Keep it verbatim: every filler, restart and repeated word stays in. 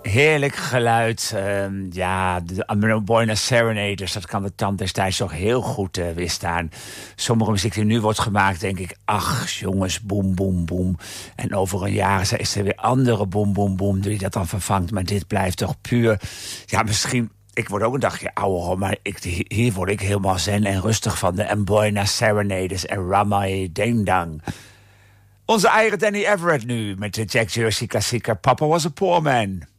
Heerlijk geluid. Uh, ja, de Amboina Serenaders, dat kan de tand destijds toch heel goed uh, weerstaan. Sommige muziek die nu wordt gemaakt, denk ik, ach jongens, boem, boem, boem. En over een jaar is er weer andere boem, boem, boem die dat dan vervangt. Maar dit blijft toch puur, ja, misschien... Ik word ook een dagje ouder, maar ik, hier word ik helemaal zen en rustig van. De Amboina Serenaders en Ramai Ding-Dang. Onze eigen Danny Everett nu met de Jack Jersey klassieker Papa Was a Poor Man.